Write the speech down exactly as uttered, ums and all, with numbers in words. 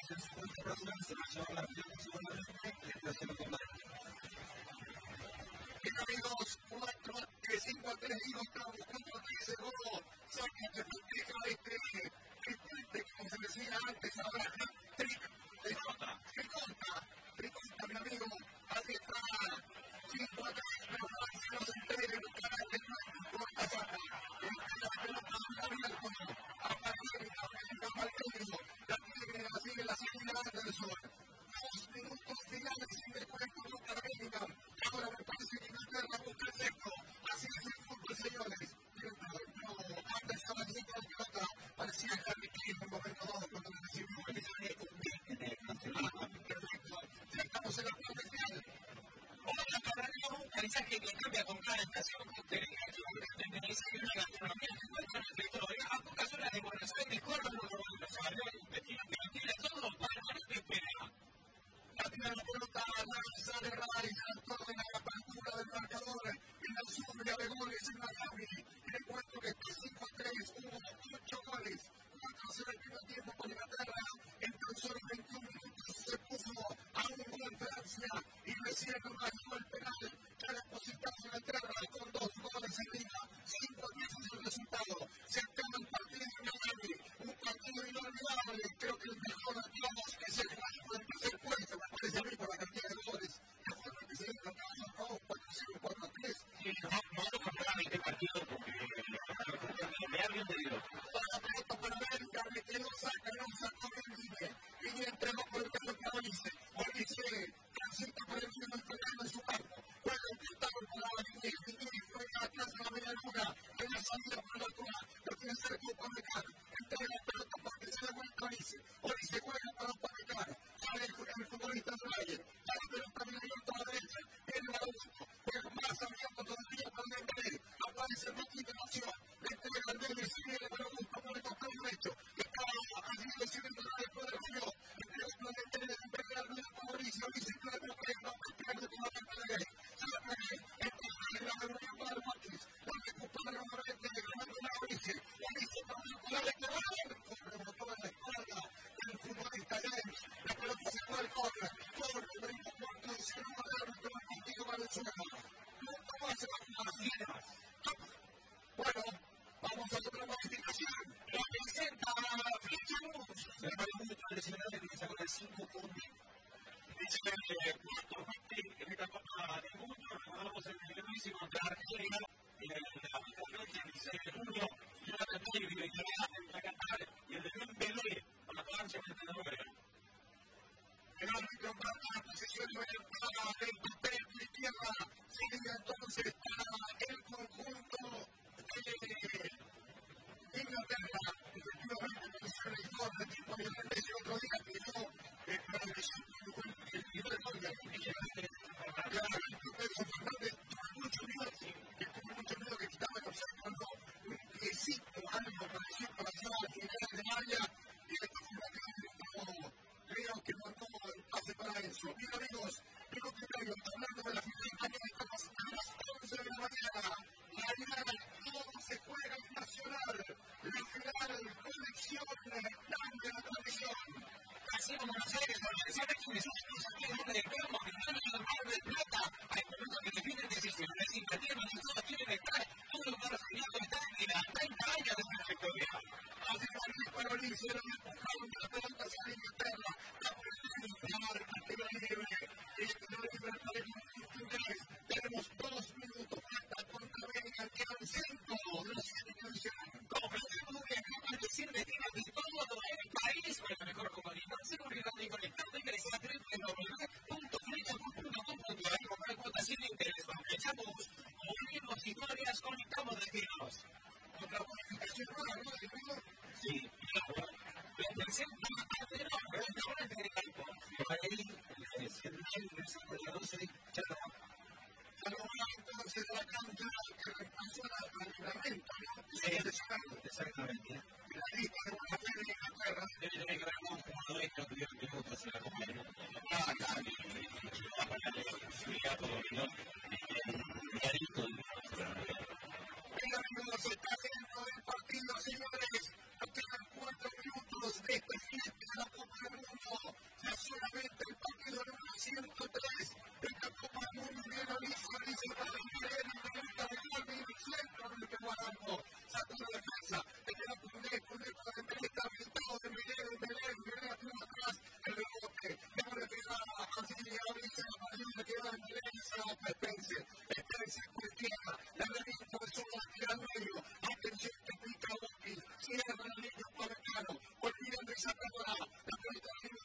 Amigos, cuatro tres cinco a tres, digo, estamos cuatro tres segundo, saca que festeja este triplete, como se decía antes, ahora trick, tricota, tricota, tricota, mi amigo, ahí está, cinco a tres, pero Francia no se entregue, no cae de nuevo, corta saca, el pelota anda abierto, a partir de la Valterio, la tiene así en la salida del sol, dos minutos finales sin descuento contra Bellingham, ahora me parece que Inglaterra busca el sexto, así es el fútbol, señores, pero antes estaba el cinco de pelota, parecía Harry Kane en el momento dos cuando lo recibió, el perfecto, ya estamos en la parte final. Hola, Carranillo, un paisaje que cambia con cada estación, que tenéis ahí una gastronomía que encuentra en el territorio, a pocas horas de Buenos Aires, corran los barrios, pero tiene todo para no te espera. La tira la pelota, lanza de raíz, torna la apertura del marcador, en la sumia de goles en Miami, el encuentro que está cinco a tres, hubo ocho goles, cuatro a cero el primer tiempo con Inglaterra, en tan solo veintiún minutos se puso a un gol Francia, y recién no ganó el penal, que ha depositado Inglaterra con dos goles arriba, cinco a diez es el resultado, se acaba el partido en Miami, un partido inolvidable, creo que el mejor de todos que se jugó en el tercer puesto, me parece a mí por la cantidad de goles, la forma que se le tratado, ¿no? cuatro cero, cuatro a tres. Sí, no, no lo compraron este partido porque me habían pedido. La pelota para América, me quedó saca, no sacó el límite, y entregó por el pelo para Olice, Olice transita por el medio del terreno en su campo, juega un pintado para la línea, y juega atrás de la media luna, en la salida por la altura, lo tiene cerca un Pamecano, entrega la pelota porque se da vuelta a Olice, Olice juega para un Pamecano, sale el futbolista del Valle, la pelota viene abierta a la derecha, viene a la uno, juega más abierto todavía para Dembélé, aparece el Rocky de Nación, le entrega al Dembélé, si viene para Augusto por el costado derecho, está allí recibiendo la después del río, entregando a Dembélé, Dembélé al medio para Mauricio, Mauricio pierde la pelota, pierde con la Dembélé, sale Pelé, entonces la devolvió para el Maquis, la recupera nuevamente, ganando la Mauricio, Mauricio para la Dembélé, rebotó en la espalda del futbolista James, la pelota se fue al córner, corre, brinca por posición al árbitro, el partido Valenzuela, nunca más se va a jugar. Bueno, vamos a otra modificación. La presenta Fletcher Moose. Se va a ir mucho al escenario que se con el cinco puntos. Dice cuatro veinte en esta Copa del Mundo. Recordamos el inicio contra Argelia. La fecha dieciséis de junio. Y la de Italia contra Qatar. Y el de Dembélé a la Francia contra Noruega. El árbitro para la posición libertada del papel de izquierda. Sigue entonces para el conjunto de Inglaterra. Efectivamente, posición el gol de tipo de Messi otro día que dio el primer gol de Claro, el Pedro Fernández tuvo mucho miedo, que tuvo mucho miedo que quitaba el observo, no, un piecito, algo parecido para allá al final de área, y esto fue una gran creo que mandó el pase para eso. Bien amigos, creo que estoy hablando de la final, mañana estamos a las once de la mañana. Mañana todo se juega en Nacional. La final, conexión, plan de la transmisión. Así como Buenos Aires, organizar aquí mis amigos, aquí donde de Colmo, que están en el Mar del Plata. Hay momentos que definen decisiones, simpatía, no todos quieren estar, todos los barrios que están en la treinta años de trayectoria. Así que para Olice, lo empujaron de la pelota hacia la Inglaterra. La presión inflamar, la tiro libre, el tiro libre para el inglés. Tenemos dos minutos falta contra Bellingham, quedan cinco de los siete que hicieron. Como Francisco Nubia, capaz de decir destinos de todo el país con la mejor comunidad, seguridad y conectado ingresar a doble u doble u doble u punto flickr punto com punto a r y comprar cuotas sin interés. Aprovechamos, unimos historias, conectamos destinos. Otra modificación nueva, ¿no? Sí, claro. La presenta Antena, restaurante de campo. Por ahí, el versículo doce, Charro. Charro, entonces, la cantidad que reemplazó la venta, ¿no? Sí, exactamente. La lista de buena fe de Inglaterra. Debe tener que ver con un jugador que no tuvieron minutos en la Copa del Mundo. Ah, claro. Va a pagar la posibilidad por lo menos. Clarito. Venga, amigos, está dentro del partido, señores. Quedan cuatro minutos de esta fiesta de la Copa del Mundo. la política